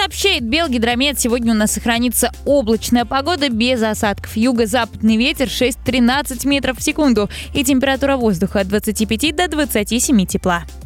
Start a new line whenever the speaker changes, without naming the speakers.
сообщает Белгидромет, сегодня у нас сохранится облачная погода без осадков. Юго-западный ветер 6-13 метров в секунду и температура воздуха от 25 до 27 тепла.